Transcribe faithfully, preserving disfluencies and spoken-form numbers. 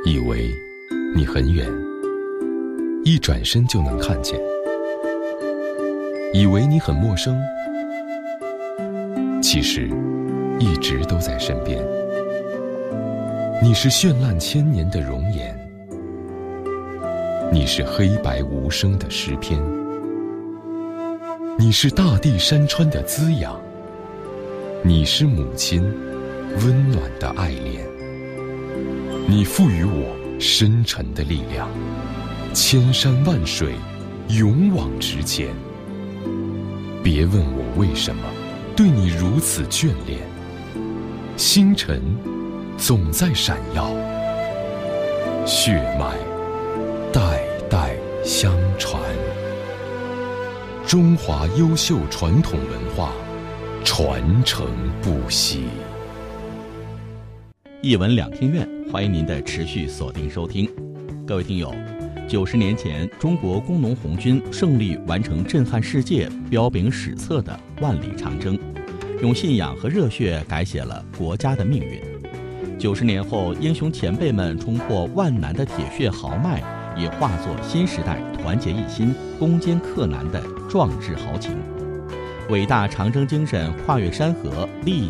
以为你很远，一转身就能看见；以为你很陌生，其实一直都在身边。你是绚烂千年的容颜，你是黑白无声的诗篇，你是大地山川的滋养，你是母亲温暖的爱恋。你赋予我深沉的力量，千山万水勇往直前。别问我为什么对你如此眷恋，星辰总在闪耀，血脉代代相传。中华优秀传统文化传承不息。 一文两厅院，欢迎您的持续锁定收听。各位听友，九十年前，中国工农红军胜利完成震撼世界、彪炳史册的万里长征，用信仰和热血改写了国家的命运。九十年后，英雄前辈们冲破万难的铁血豪迈，也化作新时代团结一心、攻坚克难的壮志豪情。伟大长征精神跨越山河，历